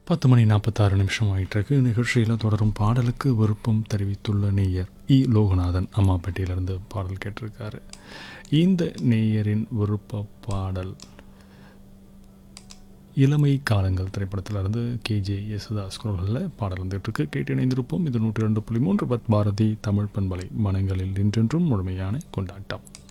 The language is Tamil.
10:46 ஆயிட்டிருக்கு. நிகழ்ச்சியில் தொடரும் பாடலுக்கு விருப்பம் தெரிவித்துள்ள நேயர் லோகநாதன் அம்மாப்பேட்டையிலிருந்து பாடல் கேட்டிருக்காரு. இந்த நேயரின் விருப்ப பாடல் இளமை காலங்கள் திரைப்படத்திலிருந்து KJ யேசுதாஸ் குரல்களில் பாடல் வந்துட்டுருக்கு. கேட்டு இணைந்திருப்போம். இது 102.3 பாரதி தமிழ் பண்பலை மனங்களில் நின்றென்றும் முழுமையான கொண்டாட்டம்.